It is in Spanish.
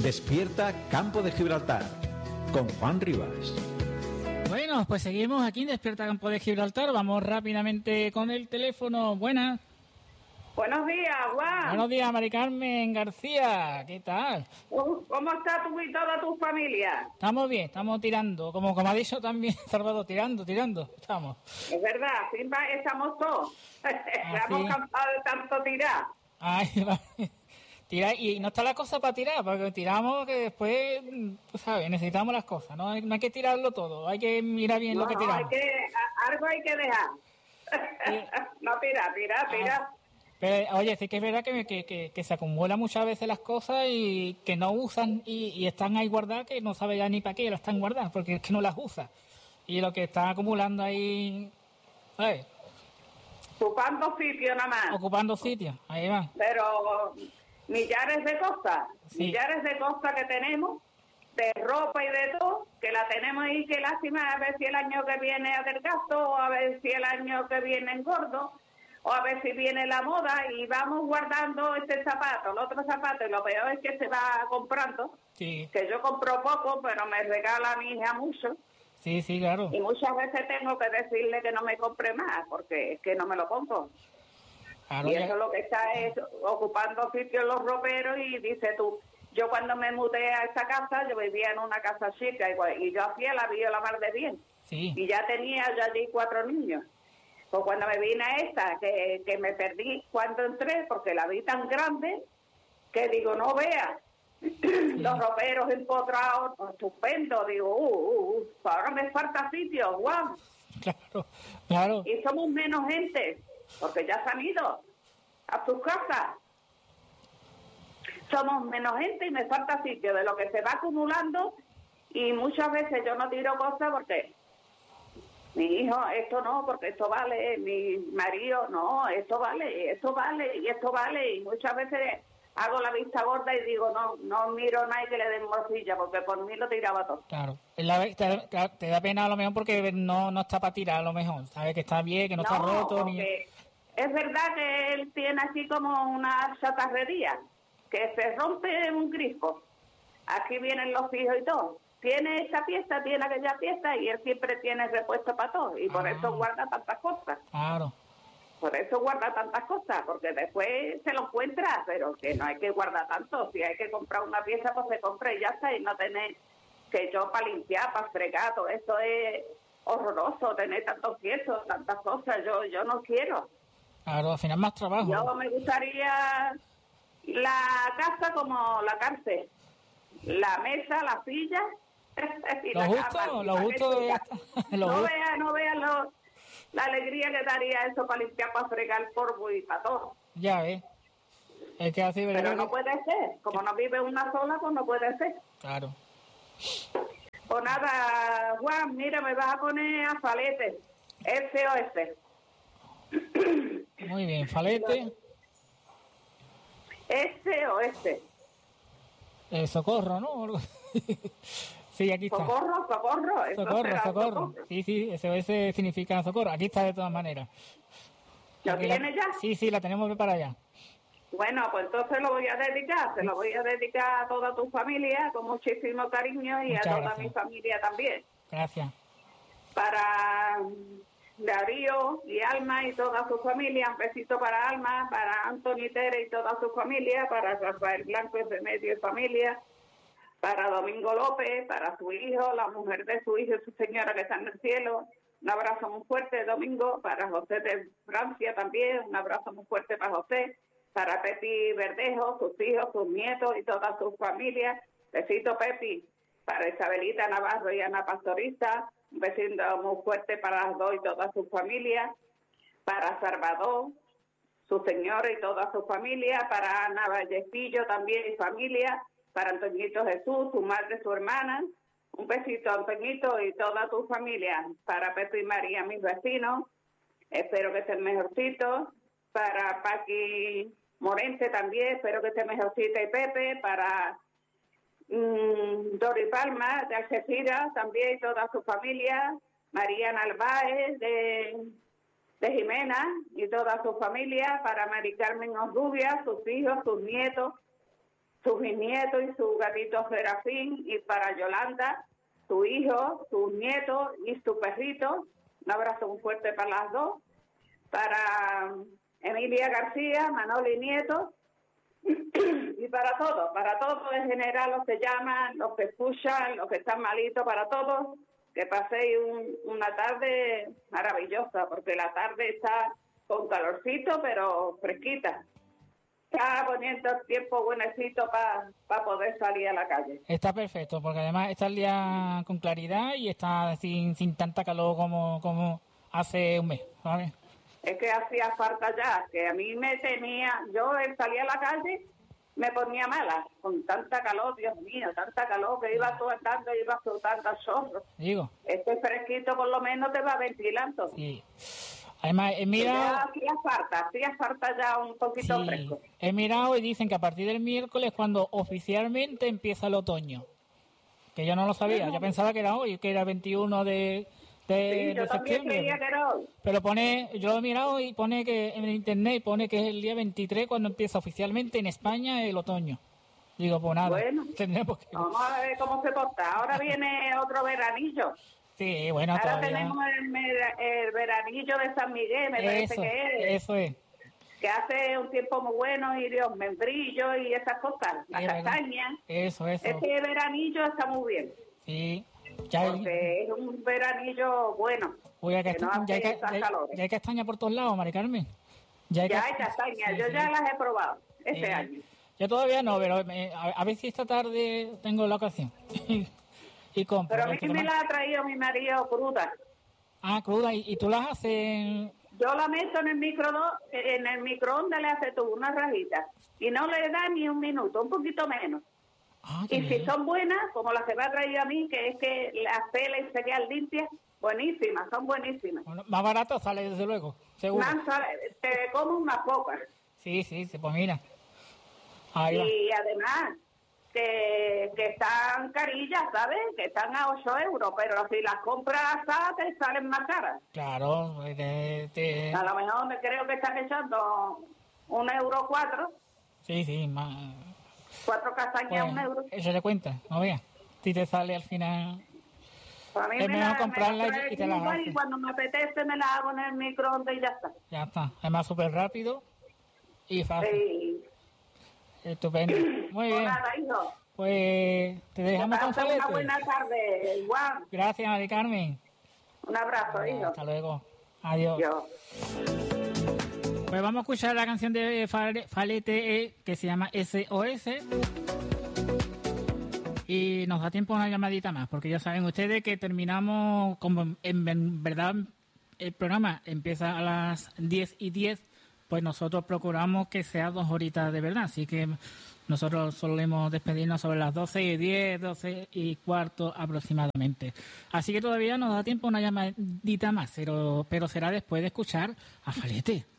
Despierta Campo de Gibraltar con Juan Rivas. Bueno, pues seguimos aquí en Despierta Campo de Gibraltar. Vamos rápidamente con el teléfono. Buenas. Buenos días, Juan. Buenos días, Mari Carmen García. ¿Qué tal? ¿Cómo está tú y toda tu familia? Estamos bien, estamos tirando. Como ha dicho también Salvador, tirando. Estamos. Es verdad, estamos todos. Estamos cansados de tanto tirar. Ay, vale. Tirar, y no está la cosa para tirar, porque tiramos que después, tú sabes, necesitamos las cosas, no hay que tirarlo todo, hay que mirar bien lo que tiramos. Algo hay que dejar. No tirar. Pero, oye, sí que es verdad que se acumulan muchas veces las cosas y que no usan y están ahí guardadas, que no sabe ya ni para qué las están guardadas, porque es que no las usa. Y lo que están acumulando ahí, ¿sabes? Ocupando sitio nada más. Ocupando sitio, ahí va. Pero millares de cosas que tenemos, de ropa y de todo, que la tenemos ahí, que lástima, a ver si el año que viene adelgazo, o a ver si el año que viene engordo, o a ver si viene la moda, y vamos guardando este zapato, el otro zapato, y lo peor es que se va comprando, sí. Que yo compro poco, pero me regala a mi hija mucho. Sí, claro. Y muchas veces tengo que decirle que no me compre más, porque es que no me lo compro. Claro, y eso es lo que está es ocupando sitio en los roperos. Y dice tú, yo cuando me mudé a esta casa, yo vivía en una casa chica y yo hacía la mar de bien. Sí. Y ya tenía yo allí 4 niños. Pues cuando me vine a esta, que me perdí cuando entré, porque la vi tan grande, que digo, no veas, los roperos empotrados, estupendo, digo, ahora me falta sitio, guau. Claro. Y somos menos gente, porque ya se han ido a sus casas. Somos menos gente y me falta sitio de lo que se va acumulando, y muchas veces yo no tiro cosas porque mi hijo, esto no, porque esto vale, mi marido, no, esto vale, y muchas veces hago la vista gorda y digo, no miro a nadie que le den morcilla, porque por mí lo tiraba todo. Claro, te da pena a lo mejor porque no está para tirar a lo mejor, sabe que está bien, que no está roto. Es verdad que él tiene así como una chatarrería, que se rompe un grifo, aquí vienen los hijos y todo. Tiene esta pieza, tiene aquella pieza, y él siempre tiene repuesto para todo, y por eso guarda tantas cosas. Claro. Por eso guarda tantas cosas, porque después se lo encuentra, pero que no hay que guardar tanto. Si hay que comprar una pieza, pues se compra y ya está, y no tener que yo para limpiar, para fregar, todo esto es horroroso, tener tantos piezos, tantas cosas, yo no quiero. Claro, al final más trabajo. Yo me gustaría la casa como la cárcel, la mesa, la silla, y lo justo. No veas la alegría que daría eso para limpiar, para fregar el polvo y para todo. Ya ves. Es que así, pero no puede ser. Como no vive una sola, pues no puede ser. Claro. Pues nada, Juan, mira, me vas a poner a Falete. SOS. Muy bien, Falete. SOS. Socorro, ¿no? Sí, aquí está. Socorro. Sí, eso significa socorro. Aquí está de todas maneras. ¿Lo tienes ya? Sí, la tenemos para allá. Bueno, pues entonces lo voy a dedicar. Se lo voy a dedicar a toda tu familia con muchísimo cariño y muchas a toda gracias. Mi familia también. Gracias. Para Darío y Alma y toda su familia, un besito para Alma, para Antonio Tere y toda su familia, para Rafael Blanco y Remedio y familia, para Domingo López, para su hijo, la mujer de su hijo y su señora que está en el cielo. Un abrazo muy fuerte, Domingo. Para José de Francia también, un abrazo muy fuerte para José. Para Pepi Verdejo, sus hijos, sus nietos y todas sus familias. Besito, Pepi. Para Isabelita Navarro y Ana Pastoriza, un besito muy fuerte para las dos y todas sus familias. Para Salvador, su señora y toda su familia. Para Ana Vallecillo también y familia. Para Antoñito Jesús, su madre, su hermana. Un besito, Antoñito, y toda tu familia. Para Pepe y María, mis vecinos. Espero que estén mejorcitos. Para Paqui Morente también, espero que esté mejorcita y Pepe. Para Dori Palma, de Algeciras, también, y toda su familia. María Narváez, de Jimena, y toda su familia. Para Mari Carmen Orrubia, sus hijos, sus nietos, sus bisnietos y sus gatitos Serafín, y para Yolanda, su hijo, sus nietos y su perrito. Un abrazo muy fuerte para las dos. Para Emilia García, Manolo y nietos. Y para todos en general, los que llaman, los que escuchan, los que están malitos, para todos, que paséis una tarde maravillosa, porque la tarde está con calorcito, pero fresquita. Está poniendo el tiempo buenecito para poder salir a la calle. Está perfecto, porque además está el día con claridad y está sin tanta calor como hace un mes, ¿sabes? Es que hacía falta ya, que a mí me tenía, yo salía a la calle, me ponía mala, con tanta calor, Dios mío, tanta calor, que iba flotando al zorro. Digo. Este fresquito por lo menos te va ventilando. Sí. Además, he mirado... Hacía falta ya un poquito fresco. He mirado y dicen que a partir del miércoles cuando oficialmente empieza el otoño. Que yo no lo sabía, yo pensaba que era hoy, que era 21 de yo también septiembre. creía que era hoy. Pero yo lo he mirado y pone que en internet pone que es el día 23 cuando empieza oficialmente en España el otoño. Digo, pues nada. Bueno, tendremos que... vamos a ver cómo se porta. Ahora viene otro veranillo. Sí, bueno, ahora todavía... tenemos el veranillo de San Miguel, me parece que es. Eso es. Que hace un tiempo muy bueno, y los membrillos y esas cosas, la castaña. Eso. Este veranillo está muy bien. Sí. Porque es un veranillo bueno. Oye, ya hay castaña por todos lados, Mari Carmen. Ya hay castaña, yo ya las he probado este año. Yo todavía no, pero a ver si esta tarde tengo la ocasión. y compro. Pero a mí me la ha traído mi marido cruda. Ah, cruda, ¿y tú las haces...? Yo la meto en el microondas, le hace tú una rajita. Y no le da ni un minuto, un poquito menos. Y si son buenas, como las que me ha traído a mí, que es que las pelas y se quedan limpias, buenísimas, son buenísimas. Bueno, más barato sale, desde luego, seguro. Te como unas pocas. Sí, pues mira. Y además, que están carillas, ¿sabes? Que están a 8 euros, pero si las compras asadas te salen más caras. Claro. A lo mejor me creo que están echando 1,04 €. Sí, más... 4 castañas, pues, 1 euro. Eso le cuenta, no veas. Si te sale al final... Para mí es mejor comprarla y te la haces. Y cuando me apetece me la hago en el microondas y ya está. Ya está. Además, súper rápido y fácil. Sí. Estupendo. Muy bien. Nada, hijo. Pues te dejamos con Falete. Una buena tarde, Juan. Gracias, Mari Carmen. Un abrazo, hijo. Hasta luego. Adiós. Pues vamos a escuchar la canción de Falete que se llama SOS. Y nos da tiempo a una llamadita más, porque ya saben ustedes que terminamos, como en verdad el programa empieza a las 10:10, pues nosotros procuramos que sea 2 horitas de verdad. Así que nosotros solemos despedirnos sobre las 12:10, 12:15 aproximadamente. Así que todavía nos da tiempo a una llamadita más, pero será después de escuchar a Falete.